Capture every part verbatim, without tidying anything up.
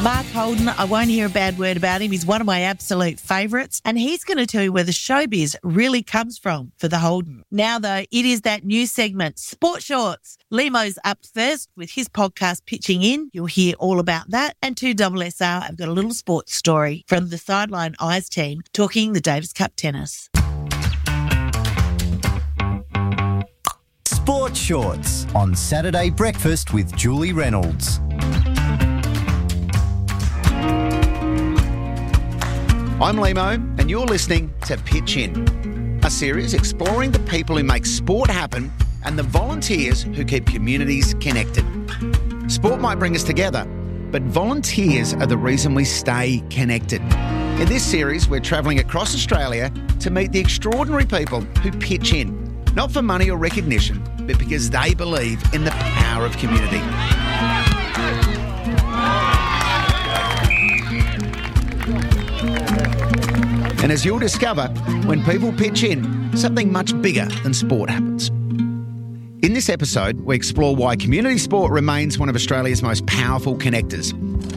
Mark Holden, I won't hear a bad word about him. He's one of my absolute favourites, and he's going to tell you where the showbiz really comes from for the Holden. Now, though, it is that new segment, Sport Shorts. Lemo's up first with his podcast Pitching In. You'll hear all about that. And two S S R, I've got a little sports story from the Sideline Eyes team talking the Davis Cup tennis. Sport Shorts on Saturday Breakfast with Julie Reynolds. I'm Lemo, and you're listening to Pitch In, a series exploring the people who make sport happen and the volunteers who keep communities connected. Sport might bring us together, but volunteers are the reason we stay connected. In this series, we're travelling across Australia to meet the extraordinary people who pitch in, not for money or recognition, but because they believe in the power of community. And as you'll discover, when people pitch in, something much bigger than sport happens. In this episode, we explore why community sport remains one of Australia's most powerful connectors.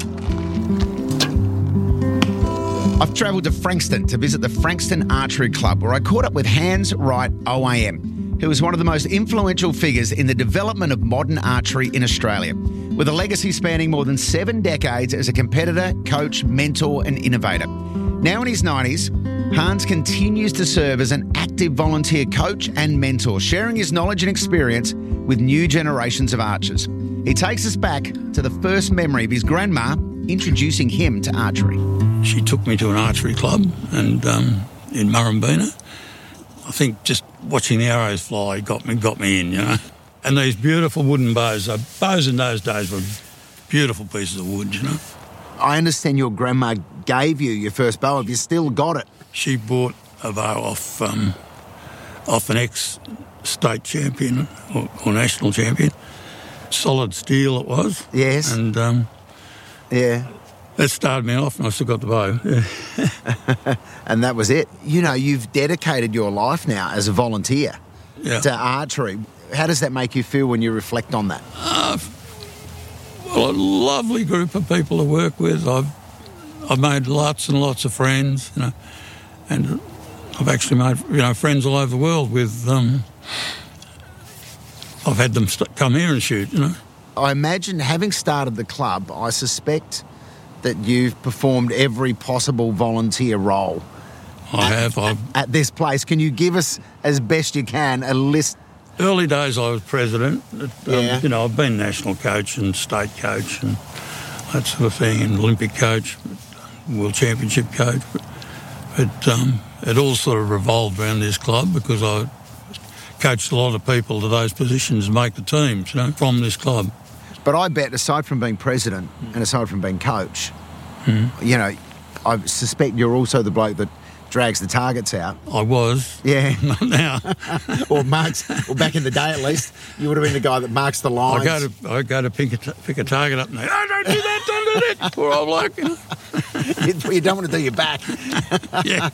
I've travelled to Frankston to visit the Frankston Archery Club, where I caught up with Hans Wright O A M, who is one of the most influential figures in the development of modern archery in Australia, with a legacy spanning more than seven decades as a competitor, coach, mentor and innovator. Now in his nineties, Hans continues to serve as an active volunteer coach and mentor, sharing his knowledge and experience with new generations of archers. He takes us back to the first memory of his grandma introducing him to archery. She took me to an archery club and um, in Murrumbeena. I think just watching the arrows fly got me got me in, you know. And these beautiful wooden bows. Uh, bows in those days were beautiful pieces of wood, you know. I understand your grandma gave you your first bow. Have you still got it? She bought a bow off um, off an ex-state champion or, or national champion. Solid steel it was. Yes. And um, yeah, that started me off, and I still got the bow. Yeah. And that was it. You know, you've dedicated your life now as a volunteer yeah. to archery. How does that make you feel when you reflect on that? Uh, well, a lovely group of people to work with. I've I've made lots and lots of friends, you know, and I've actually made you know friends all over the world with. Um, I've had them st- come here and shoot, you know. I imagine, having started the club, I suspect that you've performed every possible volunteer role. I at, have. I've, at, at this place. Can you give us, as best you can, a list? Early days I was president. Um, yeah. You know, I've been national coach and state coach and that sort of thing, and Olympic coach, world championship coach. But, but um, it all sort of revolved around this club because I coached a lot of people to those positions and make the teams, you know, from this club. But I bet, aside from being president mm. and aside from being coach, mm. you know, I suspect you're also the bloke that drags the targets out. I was. Yeah. Not now. or marks, or back in the day at least, you would have been the guy that marks the lines. I go to, I go to pick a, t- pick a target up and they, oh, don't do that, don't do that. Poor old bloke. You know? You don't want to do your back. Yeah.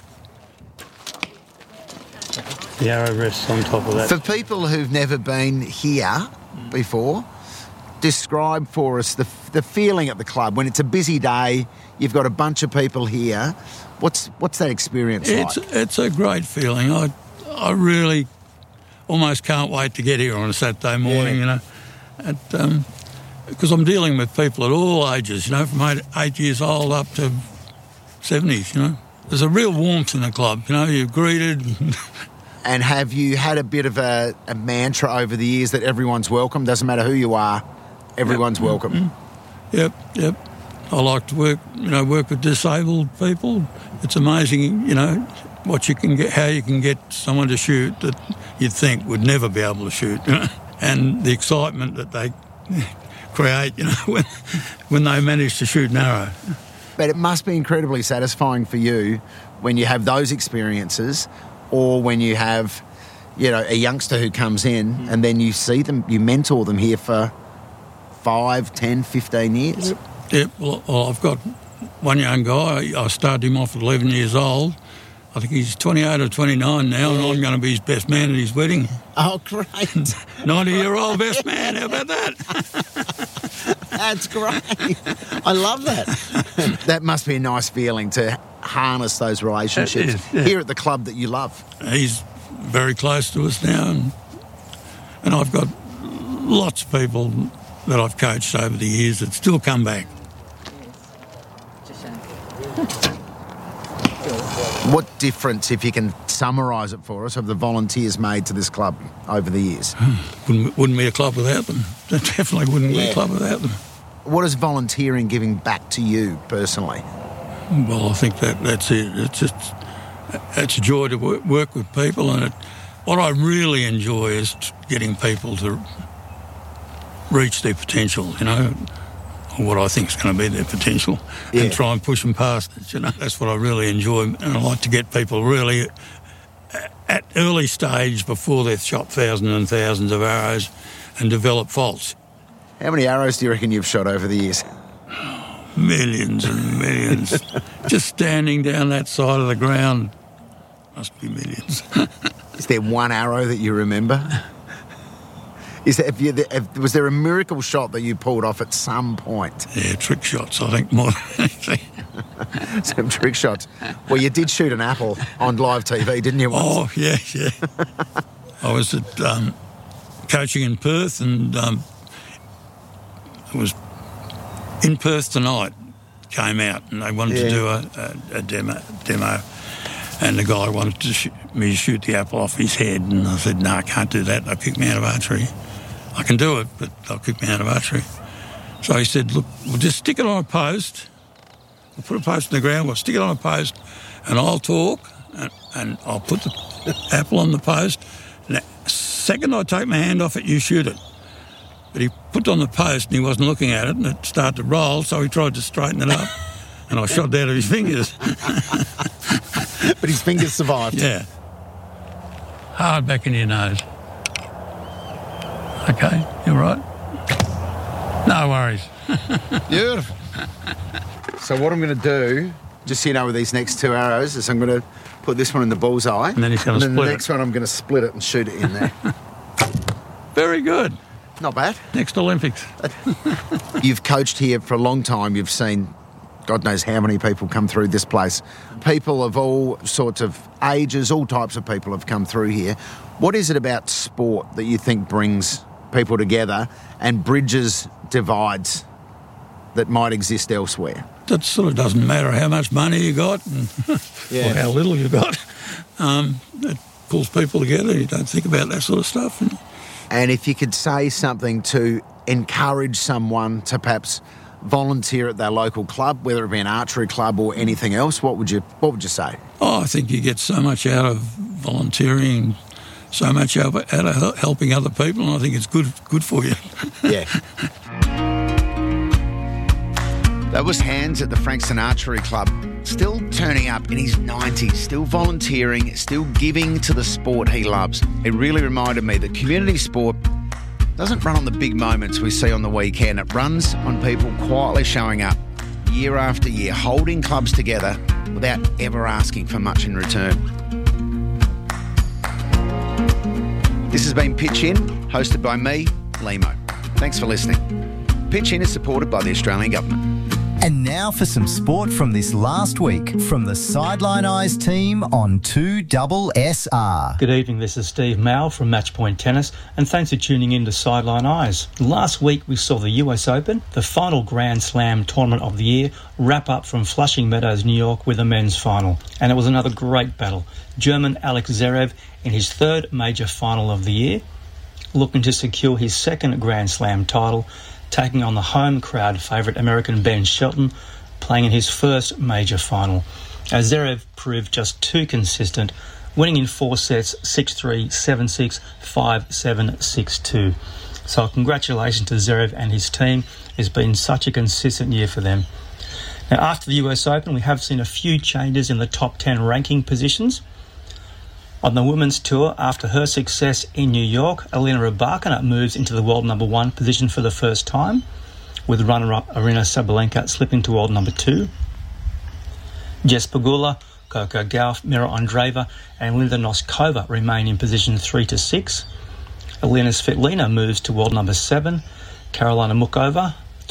The arrow rests on top of that. For people who've never been here before, describe for us the the feeling at the club when it's a busy day. You've got a bunch of people here. What's what's that experience it's, like? It's a great feeling. I I really almost can't wait to get here on a Saturday morning. Yeah. You know, at, um, because I'm dealing with people at all ages. You know, from eight, eight years old up to seventies. You know, there's a real warmth in the club. You know, you're greeted. And have you had a bit of a, a mantra over the years that everyone's welcome? Doesn't matter who you are, everyone's yep. welcome. Mm-hmm. Yep, yep. I like to work, you know, work with disabled people. It's amazing, you know, what you can get, how you can get someone to shoot that you'd think would never be able to shoot, you know, and the excitement that they create, you know, when when they manage to shoot an arrow. But it must be incredibly satisfying for you when you have those experiences. Or when you have, you know, a youngster who comes in mm. and then you see them, you mentor them here for five, ten, fifteen years. Yep. Yep. Well, well, I've got one young guy. I started him off at eleven years old. I think he's twenty-eight or twenty-nine now, yeah. and I'm going to be his best man at his wedding. Oh, great. ninety-year-old best man. How about that? That's great. I love that. That must be a nice feeling to harness those relationships is, yeah. here at the club that you love. He's very close to us now, and, and I've got lots of people that I've coached over the years that still come back. What difference, if you can summarise it for us, have the volunteers made to this club over the years? wouldn't, wouldn't be a club without them. Definitely wouldn't Yeah. be a club without them. What is volunteering giving back to you personally? Well, I think that that's it. It's just it's a joy to work, work with people, and it, what I really enjoy is getting people to reach their potential, you know, or what I think is going to be their potential, Yeah. and try and push them past it, you know. That's what I really enjoy, and I like to get people really at early stage before they've shot thousands and thousands of arrows and develop faults. How many arrows do you reckon you've shot over the years? Millions and millions. Just standing down that side of the ground must be millions. Is there one arrow that you remember? Is there, if you, if, was there a miracle shot that you pulled off at some point? Yeah, trick shots, I think, more than anything. Some trick shots. Well, you did shoot an apple on live T V, didn't you? Once? Oh, yeah, yeah. I was at um, coaching in Perth, and um, it was in Perth tonight. Came out, and they wanted Yeah. to do a, a, a demo, demo, and the guy wanted to sh- me to shoot the apple off his head, and I said, no, I can't do that. They'll kick me out of archery. I can do it, but they'll kick me out of archery. So he said, look, we'll just stick it on a post. We'll put a post in the ground, we'll stick it on a post, and I'll talk, and, and I'll put the apple on the post. And the second I take my hand off it, you shoot it. But he put it on the post and he wasn't looking at it, and it started to roll, so he tried to straighten it up, and I shot it out of his fingers. But his fingers survived. Yeah. Hard back in your nose. Okay, you're right. No worries. Beautiful. So what I'm going to do, just so you know, with these next two arrows, is I'm going to put this one in the bullseye, And then he's gonna and then split the it. next one I'm going to split it and shoot it in there. Very good. Not bad. Next Olympics. You've coached here for a long time. You've seen God knows how many people come through this place. People of all sorts of ages, all types of people have come through here. What is it about sport that you think brings people together and bridges divides that might exist elsewhere? That sort of doesn't matter how much money you got and Yeah. or how little you got. Um, it pulls people together. You don't think about that sort of stuff. And And if you could say something to encourage someone to perhaps volunteer at their local club, whether it be an archery club or anything else, what would you what would you say? oh, I think you get so much out of volunteering, so much out of, out of helping other people, and I think it's good good for you. Yeah. That was Hans at the Frankston Archery Club, still turning up in his nineties, still volunteering, still giving to the sport he loves. It really reminded me that community sport doesn't run on the big moments we see on the weekend. It runs on people quietly showing up year after year, holding clubs together without ever asking for much in return. This has been Pitch In, hosted by me, Limo. Thanks for listening. Pitch In is supported by the Australian Government. And now for some sport from this last week from the Sideline Eyes team on two S S R. Good evening, this is Steve Mao from Matchpoint Tennis, and thanks for tuning in to Sideline Eyes. Last week we saw the U S Open, the final Grand Slam tournament of the year, wrap up from Flushing Meadows, New York with a men's final. And it was another great battle. German Alex Zverev in his third major final of the year, looking to secure his second Grand Slam title, taking on the home crowd favourite American Ben Shelton, playing in his first major final. As Zverev proved just too consistent, winning in four sets, six three, seven six, five seven, six two. So congratulations to Zverev and his team. It's been such a consistent year for them. Now, after the U S Open, we have seen a few changes in the top ten ranking positions. On the women's tour, after her success in New York, Elena Rybakina moves into the world number one position for the first time, with runner-up Arina Sabalenka slipping to world number two. Jess Pegula, Coco Gauff, Mira Andreeva and Linda Noskova remain in position three to six. Elena Svitolina moves to world number seven, Carolina Mukova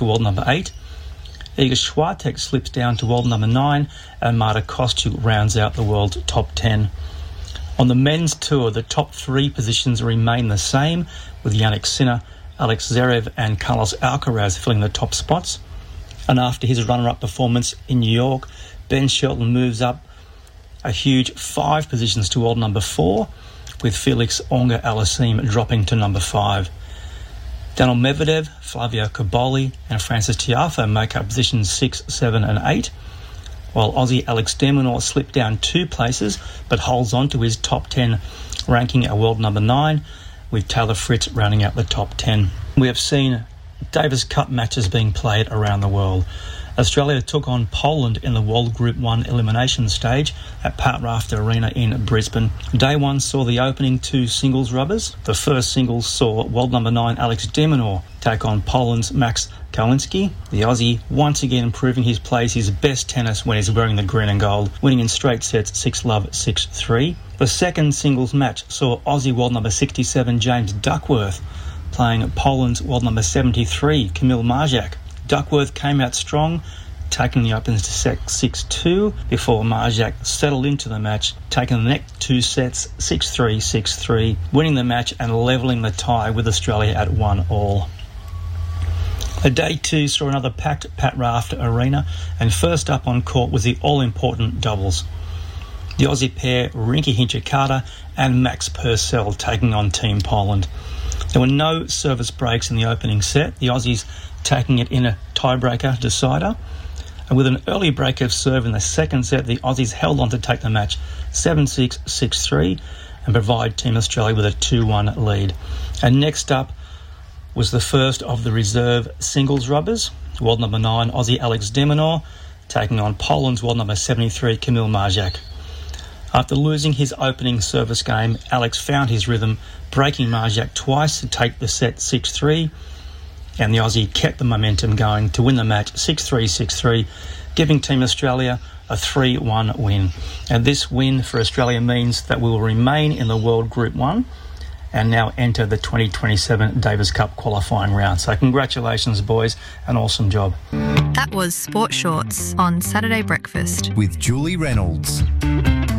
to world number eight. Iga Swiatek slips down to world number nine, and Marta Kostyuk rounds out the world top ten. On the men's tour, the top three positions remain the same, with Jannik Sinner, Alex Zverev and Carlos Alcaraz filling the top spots. And after his runner-up performance in New York, Ben Shelton moves up a huge five positions to world number four, with Felix Auger-Aliassime dropping to number five. Daniil Medvedev, Flavio Cobolli and Francis Tiafoe make up positions six, seven and eight, while Aussie Alex de Minaur slipped down two places but holds on to his top ten ranking at world number nine, with Taylor Fritz rounding out the top ten. We have seen Davis Cup matches being played around the world. Australia took on Poland in the World Group one elimination stage at Pat Rafter Arena in Brisbane. Day one saw the opening two singles rubbers. The first singles saw world number nine Alex de Minaur take on Poland's Max Kalinski. The Aussie once again proving he plays his best tennis when he's wearing the green and gold, winning in straight sets six love, six three. The second singles match saw Aussie world number sixty-seven James Duckworth playing Poland's world number seventy-three Kamil Marjak. Duckworth came out strong, taking the opens to set six two before Marjak settled into the match, taking the next two sets six three, six three, winning the match and levelling the tie with Australia at one all. A day two saw another packed Pat Rafter Arena, and first up on court was the all-important doubles. The Aussie pair Rinky Hinchikata and Max Purcell taking on Team Poland. There were no service breaks in the opening set, the Aussies taking it in a tiebreaker decider. And with an early break of serve in the second set, the Aussies held on to take the match seven six, six three and provide Team Australia with a two one lead. And next up was the first of the reserve singles rubbers, world number nine Aussie Alex de Minaur taking on Poland's world number seventy-three Kamil Marjak. After losing his opening service game, Alex found his rhythm, breaking Marjak twice to take the set six three, and the Aussie kept the momentum going to win the match six three, six three, giving Team Australia a three one win. And this win for Australia means that we will remain in the World Group one and now enter the twenty twenty-seven Davis Cup qualifying round. So congratulations, boys, an awesome job. That was Sport Shorts on Saturday Breakfast with Julie Reynolds.